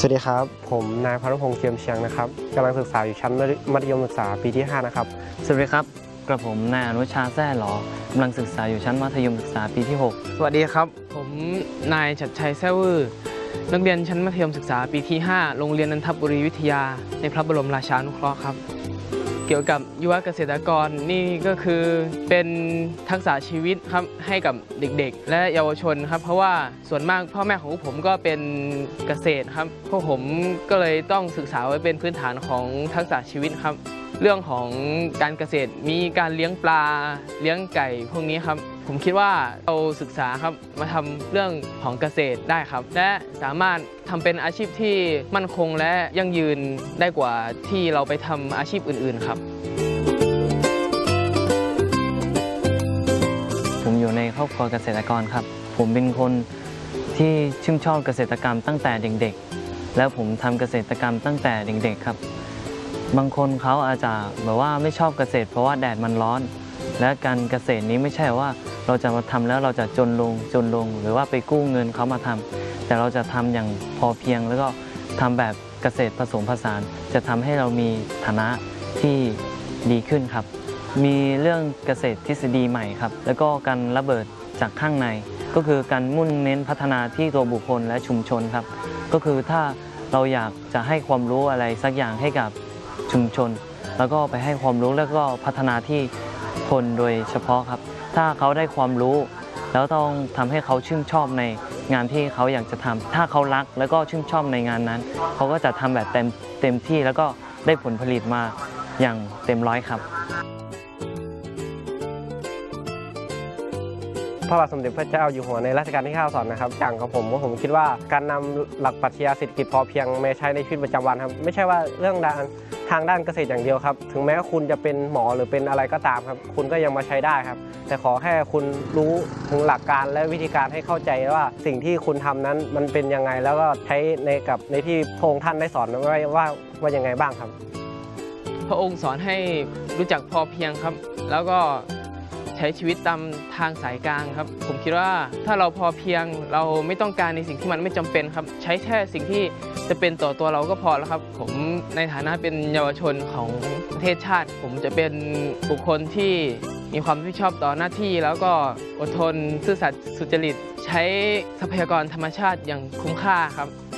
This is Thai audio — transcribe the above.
สวัสดีครับผมนายพานุพงษ์เทียมเชียงนะครับกำลังศึกษาอยู่ชั้นมัธยมศึกษาปีที่5นะครับสวัสดีครับกระผมนายอนุชาแซ่หลอกำลังศึกษาอยู่ชั้นมัธยมศึกษาปีที่6 สวัสดีครับผมนายชัดชัยแซ่วือนักเรียนชั้นมัธยมศึกษาปีที่5โรงเรียนนันทบุรีวิทยาในพระบรมราชานุเคราะห์ครับเกี่ยวกับยุวเกษตรกรนี่ก็คือเป็นทักษะชีวิตครับให้กับเด็กๆและเยาวชนครับเพราะว่าส่วนมากพ่อแม่ของผมก็เป็นเกษตรครับพวกผมก็เลยต้องศึกษาไว้เป็นพื้นฐานของทักษะชีวิตครับเรื่องของการเกษตรมีการเลี้ยงปลาเลี้ยงไก่พวกนี้ครับผมคิดว่าเราศึกษาครับมาทำเรื่องของเกษตรได้ครับและสามารถทำเป็นอาชีพที่มั่นคงและยั่งยืนได้กว่าที่เราไปทำอาชีพอื่นๆครับผมอยู่ในครอบครัวเกษตรกรครับผมเป็นคนที่ชื่นชอบเกษตรกรรมตั้งแต่เด็กๆแล้วผมทำเกษตรกรรมตั้งแต่เด็กๆครับบางคนเขาอาจจะแบบว่าไม่ชอบเกษตรเพราะว่าแดดมันร้อนและการเกษตรนี้ไม่ใช่ว่าเราจะมาทำแล้วเราจะจนลงหรือว่าไปกู้เงินเขามาทำแต่เราจะทำอย่างพอเพียงแล้วก็ทำแบบเกษตรผสมผสานจะทำให้เรามีฐานะที่ดีขึ้นครับมีเรื่องเกษตรทฤษฎีใหม่ครับแล้วก็การระเบิดจากข้างในก็คือการมุ่งเน้นพัฒนาที่ตัวบุคคลและชุมชนครับก็คือถ้าเราอยากจะให้ความรู้อะไรสักอย่างให้กับชุมชนแล้วก็ไปให้ความรู้แล้วก็พัฒนาที่คนโดยเฉพาะครับถ้าเขาได้ความรู้แล้วต้องทำให้เขาชื่นชอบในงานที่เขาอยากจะทำถ้าเขารักแล้วก็ชื่นชอบในงานนั้นเขาก็จะทำแบบเต็มที่แล้วก็ได้ผลผลิตมาอย่างเต็มร้อยครับพระบาทสมเด็จพระเจ้าอยู่หัวในรัชกาลที่9สอนนะครับอย่างของผมคิดว่าการนำหลักปรัชญาเศรษฐกิจพอเพียงมาใช้ในชีวิตประจำวันครับไม่ใช่ว่าเรื่องทางด้านเกษตรอย่างเดียวครับถึงแม้ว่าคุณจะเป็นหมอหรือเป็นอะไรก็ตามครับคุณก็ยังมาใช้ได้ครับแต่ขอแค่คุณรู้ถึงหลักการและวิธีการให้เข้าใจว่าสิ่งที่คุณทำนั้นมันเป็นยังไงแล้วก็ใช้ในที่พระองค์ท่านได้สอนไว้ว่ายังไงบ้างครับพระองค์สอนให้รู้จักพอเพียงครับแล้วก็ใช้ชีวิตตามทางสายกลางครับผมคิดว่าถ้าเราพอเพียงเราไม่ต้องการในสิ่งที่มันไม่จำเป็นครับใช้แค่สิ่งที่จะเป็นต่อตัวเราก็พอแล้วครับผมในฐานะเป็นเยาวชนของประเทศชาติผมจะเป็นบุคคลที่มีความรับผิดชอบต่อหน้าที่แล้วก็อดทนซื่อสัตย์สุจริตใช้ทรัพยากรธรรมชาติอย่างคุ้มค่าครับ